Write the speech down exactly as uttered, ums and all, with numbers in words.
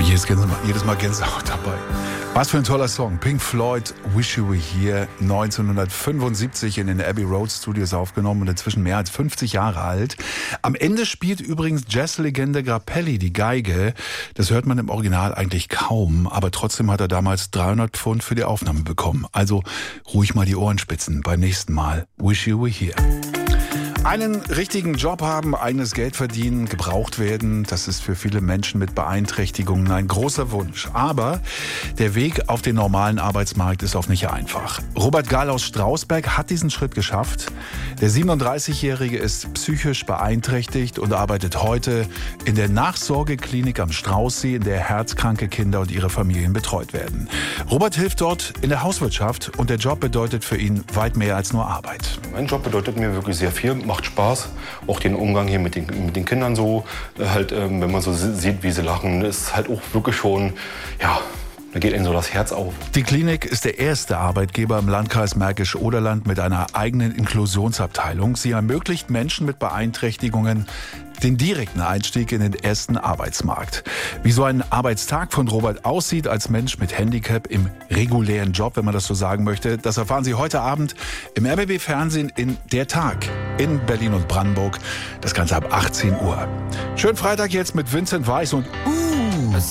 Habe ich jedes, jedes Mal Gänsehaut dabei. Was für ein toller Song. Pink Floyd, Wish You Were Here, neunzehnhundertfünfundsiebzig in den Abbey Road Studios aufgenommen und inzwischen mehr als fünfzig Jahre alt. Am Ende spielt übrigens Jazzlegende Grappelli die Geige. Das hört man im Original eigentlich kaum, aber trotzdem hat er damals dreihundert Pfund für die Aufnahme bekommen. Also ruhig mal die Ohren spitzen beim nächsten Mal. Wish You Were Here. Einen richtigen Job haben, eigenes Geld verdienen, gebraucht werden, das ist für viele Menschen mit Beeinträchtigungen ein großer Wunsch. Aber der Weg auf den normalen Arbeitsmarkt ist oft nicht einfach. Robert Gall aus Strausberg hat diesen Schritt geschafft. Der siebenunddreißigjährige ist psychisch beeinträchtigt und arbeitet heute in der Nachsorgeklinik am Straußsee, in der herzkranke Kinder und ihre Familien betreut werden. Robert hilft dort in der Hauswirtschaft und der Job bedeutet für ihn weit mehr als nur Arbeit. Mein Job bedeutet mir wirklich sehr viel. Macht Spaß, auch den Umgang hier mit den, mit den Kindern so, halt, ähm, wenn man so sieht, wie sie lachen, ist halt auch wirklich schon, ja, da geht ihnen so das Herz auf. Die Klinik ist der erste Arbeitgeber im Landkreis Märkisch-Oderland mit einer eigenen Inklusionsabteilung. Sie ermöglicht Menschen mit Beeinträchtigungen den direkten Einstieg in den ersten Arbeitsmarkt. Wie so ein Arbeitstag von Robert aussieht als Mensch mit Handicap im regulären Job, wenn man das so sagen möchte, das erfahren Sie heute Abend im R B B Fernsehen in Der Tag in Berlin und Brandenburg. Das Ganze ab achtzehn Uhr. Schönen Freitag jetzt mit Vincent Weiss und uh,